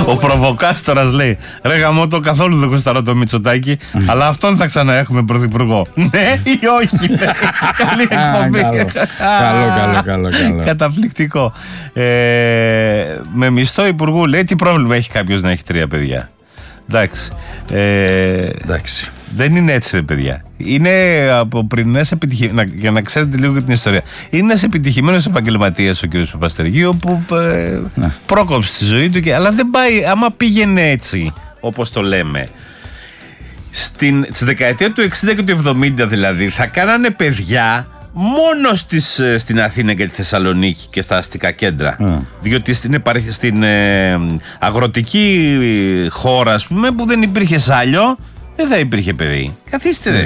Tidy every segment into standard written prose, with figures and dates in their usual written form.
Ο προβοκάστορας λέει: ρε γαμώτο, καθόλου δεν κουσταρώ το Μητσοτάκη, αλλά αυτόν θα ξαναέχουμε πρωθυπουργό. Ναι ή όχι? Καλή εκπομπή. Καλό. Καταπληκτικό. Με μισθό υπουργού λέει: τι πρόβλημα έχει κάποιος να έχει 3 παιδιά? Εντάξει. Δεν είναι έτσι, ρε παιδιά. Είναι από πρωινές επιτυχημένες. Για να ξέρετε λίγο για την ιστορία. Είναι ένας επιτυχημένος επαγγελματίας ο κ. Παπαστεργίου που πρόκοψε τη ζωή του, αλλά δεν πάει. Άμα πήγαινε έτσι, όπως το λέμε, στη δεκαετία του 60 και του 70 δηλαδή, θα κάνανε παιδιά μόνο στην Αθήνα και τη Θεσσαλονίκη και στα αστικά κέντρα. Διότι στην αγροτική χώρα, ας πούμε, που δεν υπήρχε σάλιο, δεν θα υπήρχε παιδί. Καθίστε ρε.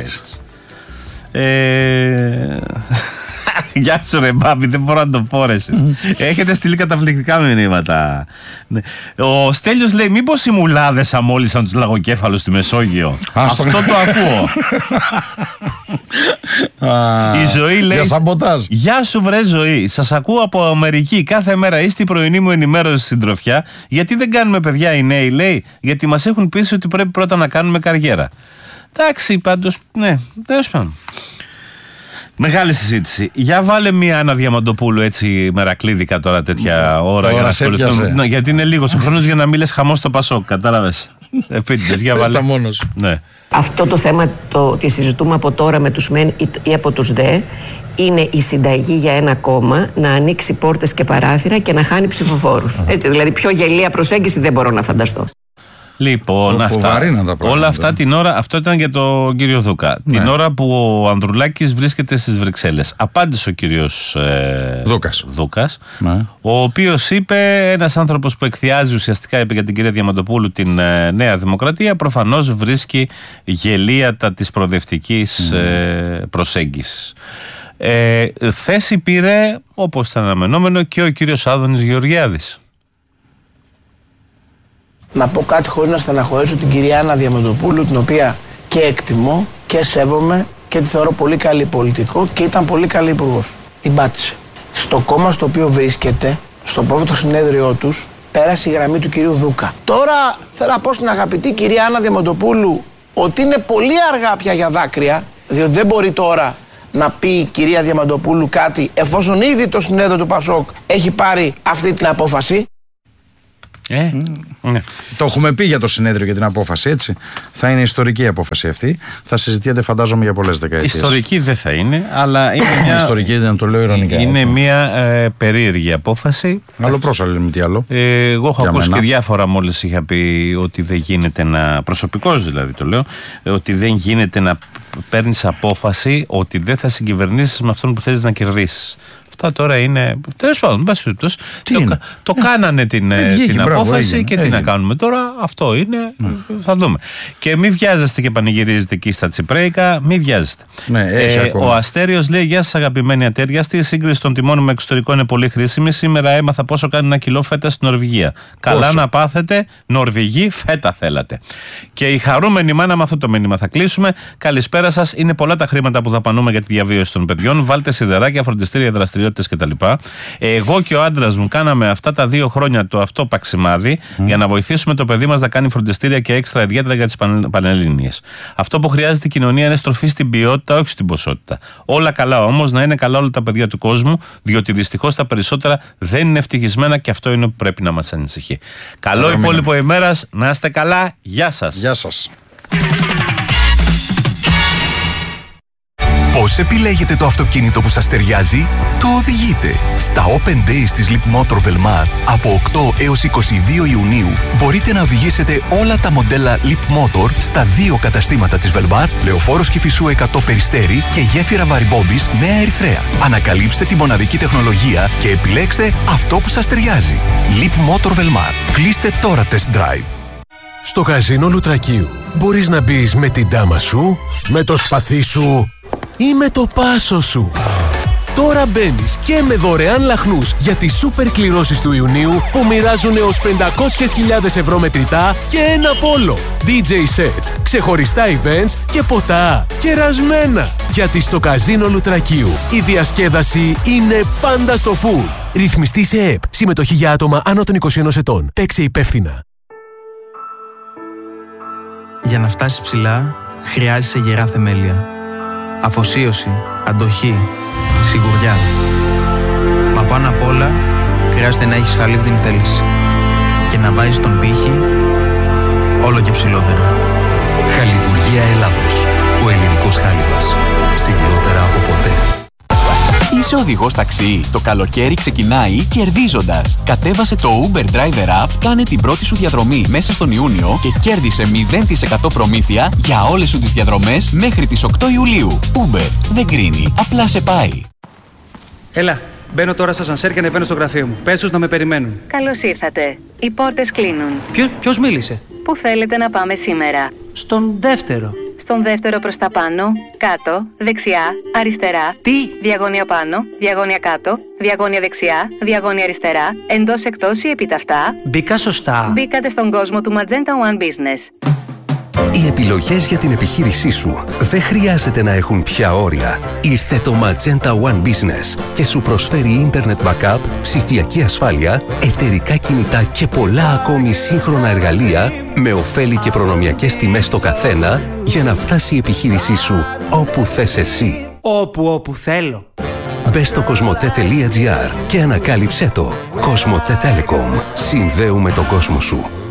Γεια σου ρε Μπάμπη, δεν μπορώ να το πω ρε εσείς. Έχετε στείλει καταπληκτικά μηνύματα. Ο Στέλιος λέει: μήπως οι μουλάδες αμόλυσαν τους λαγοκέφαλους στη Μεσόγειο? Αυτό το ακούω. Η Ζωή λέει: γεια σου βρε Ζωή, σας ακούω από Αμερική κάθε μέρα, είστε η πρωινή μου ενημέρωση συντροφιά. Γιατί δεν κάνουμε παιδιά οι νέοι? Λέει: γιατί μας έχουν πείσει ότι πρέπει πρώτα να κάνουμε καριέρα. Εντάξει, πάντως, ναι, τέλος πάντων. Μεγάλη συζήτηση. Για βάλε μία Άννα Διαμαντοπούλου έτσι μερακλίδικα τώρα τέτοια ώρα για να ασχοληθούμε. Ναι, γιατί είναι λίγος ο χρόνος για να μην λες χαμό στο Πασόκ, κατάλαβες. Επίτηδες, για βάλε. Μόνος. Ναι. Αυτό το θέμα το ότι συζητούμε από τώρα με τους ΜΕΝ ή από τους ΔΕ είναι η συνταγή για ένα κόμμα να ανοίξει πόρτες και παράθυρα και να χάνει ψηφοφόρους. Έτσι, δηλαδή πιο γελία προσέγγιση δεν μπορώ να φανταστώ. Λοιπόν, όλα αυτά την ώρα, αυτό ήταν για τον κύριο Δούκα. Ναι. Την ώρα που ο Ανδρουλάκης βρίσκεται στις Βρυξέλλες. Απάντησε ο κύριος Δούκας, ναι. Ο οποίος είπε, ένας άνθρωπος που εκθιάζει ουσιαστικά, είπε για την κυρία Διαμαντοπούλου την Νέα Δημοκρατία, προφανώς βρίσκει γελίατα της προοδευτικής προσέγγισης. Θέση πήρε, όπως ήταν αναμενόμενο, και ο κύριος Άδωνης Γεωργιάδης. Να πω κάτι χωρίς να στεναχωρήσω την κυρία Άννα Διαμαντοπούλου, την οποία και εκτιμώ και σέβομαι και τη θεωρώ πολύ καλή πολιτικό και ήταν πολύ καλή υπουργός. Την πάτησε. Στο κόμμα στο οποίο βρίσκεται, στο πρώτο συνέδριό τους, πέρασε η γραμμή του κυρίου Δούκα. Τώρα θέλω να πω στην αγαπητή κυρία Άννα Διαμαντοπούλου ότι είναι πολύ αργά πια για δάκρυα, διότι δεν μπορεί τώρα να πει η κυρία Διαμαντοπούλου κάτι εφόσον ήδη το συνέδριο του Πασόκ έχει πάρει αυτή την απόφαση. Ναι. Το έχουμε πει για το συνέδριο και την απόφαση, έτσι. Θα είναι ιστορική η απόφαση αυτή. Θα συζητιέται, φαντάζομαι, για πολλές δεκαετίες. Ιστορική δεν θα είναι, αλλά είναι μια. Ιστορική δεν το λέω ειρωνικά. Είναι μια περίεργη απόφαση. Άλλο πρόσαλλο, με τι άλλο. Εγώ έχω ακούσει και διάφορα μόλις είχα πει ότι δεν γίνεται να. Προσωπικώς δηλαδή το λέω, ότι δεν γίνεται να παίρνεις απόφαση ότι δεν θα συγκυβερνήσεις με αυτόν που θέλεις να κερδίσεις. Αυτά τώρα είναι. Τέλος πάντων, μπας περιπτώσει. Το κάνανε την απόφαση και τι να κάνουμε τώρα. Αυτό είναι. Θα δούμε. Και μην βιάζεστε και πανηγυρίζετε εκεί στα τσιπρέικα. Μην βιάζεστε. Ο Αστέριος λέει: γεια σας, αγαπημένη ατέριαστη. Η σύγκριση των τιμών με εξωτερικό είναι πολύ χρήσιμη. Σήμερα έμαθα πόσο κάνει 1 κιλό φέτα στην Νορβηγία. Καλά να πάθετε, Νορβηγοί, φέτα θέλατε. Και η χαρούμενη μάνα, με αυτό το μήνυμα θα κλείσουμε. Καλησπέρα σας. Είναι πολλά τα χρήματα που δαπανούμε για τη διαβίωση των παιδιών. Βάλτε σιδεράκια, φροντιστήρια, δραστηριότητες κτλ. Εγώ και ο άντρας μου κάναμε αυτά τα 2 χρόνια το αυτό παξιμάδι για να βοηθήσουμε το παιδί μας να κάνει φροντιστήρια και έξτρα ιδιαίτερα για τις Πανελλήνιες. Αυτό που χρειάζεται η κοινωνία είναι στροφή στην ποιότητα, όχι στην ποσότητα. Όλα καλά όμως, να είναι καλά όλα τα παιδιά του κόσμου, διότι δυστυχώς τα περισσότερα δεν είναι ευτυχισμένα και αυτό είναι που πρέπει να μας ανησυχεί. Καλό υπόλοιπο ημέρας, να είστε καλά, γεια σας. Γεια σας. Πώς επιλέγετε το αυτοκίνητο που σας ταιριάζει? Το οδηγείτε. Στα Open Days της Leap Motor Velmar από 8 έως 22 Ιουνίου μπορείτε να οδηγήσετε όλα τα μοντέλα Leap Motor στα 2 καταστήματα της Velmar, Λεωφόρος Κηφισού 100 Περιστέρι και γέφυρα Βαρυμπόμπης Νέα Ερυθρέα. Ανακαλύψτε τη μοναδική τεχνολογία και επιλέξτε αυτό που σας ταιριάζει. Leap Motor Velmar. Κλείστε τώρα test drive. Στο καζίνο Λουτρακίου μπορείς να μπεις με την ντάμα σου, με το σπαθί σου ή με το πάσο σου. Τώρα μπαίνεις και με δωρεάν λαχνούς για τις σούπερ κληρώσεις του Ιουνίου που μοιράζουν έως 500.000 ευρώ μετρητά και ένα πόλο. DJ sets, ξεχωριστά events και ποτά κερασμένα. Γιατί στο καζίνο Λουτρακίου η διασκέδαση είναι πάντα στο full. Ρυθμιστή σε ΕΠ. Συμμετοχή για άτομα άνω των 21 ετών. Παίξε υπεύθυνα. Για να φτάσεις ψηλά, χρειάζεσαι γερά θεμέλια. Αφοσίωση, αντοχή, σιγουριά. Μα πάνω απ' όλα, χρειάζεται να έχεις χαλίβδινη θέληση. Και να βάζεις τον πύχη όλο και ψηλότερα. Χαλιβουργία Ελλάδος. Ο ελληνικός χάλιβας. Ψηλότερα από ποτέ. Είσαι οδηγός ταξί. Το καλοκαίρι ξεκινάει κερδίζοντας. Κατέβασε το Uber Driver App, κάνε την πρώτη σου διαδρομή μέσα στον Ιούνιο και κέρδισε 0% προμήθεια για όλες σου τις διαδρομές μέχρι τις 8 Ιουλίου. Uber δεν κρίνει, απλά σε πάει. Έλα, μπαίνω τώρα στο ασανσέρ και ανεβαίνω στο γραφείο μου. Πες τους να με περιμένουν. Καλώς ήρθατε. Οι πόρτες κλείνουν. Ποιος μίλησε? Πού θέλετε να πάμε σήμερα? Στον δεύτερο. Στον δεύτερο προς τα πάνω, κάτω, δεξιά, αριστερά. Τι? Διαγώνια πάνω, διαγώνια κάτω, διαγώνια δεξιά, διαγώνια αριστερά, εντός εκτός ή επιταυτά. Μπήκα σωστά. Μπήκατε στον κόσμο του Magenta One Business. Οι επιλογές για την επιχείρησή σου δεν χρειάζεται να έχουν πια όρια. Ήρθε το Magenta One Business και σου προσφέρει Internet Backup, ψηφιακή ασφάλεια, εταιρικά κινητά και πολλά ακόμη σύγχρονα εργαλεία με ωφέλη και προνομιακές τιμές στο καθένα για να φτάσει η επιχείρησή σου όπου θες εσύ. Όπου θέλω. Μπες στο cosmote.gr και ανακάλυψέ το. Cosmote Telecom. Συνδέουμε τον κόσμο σου.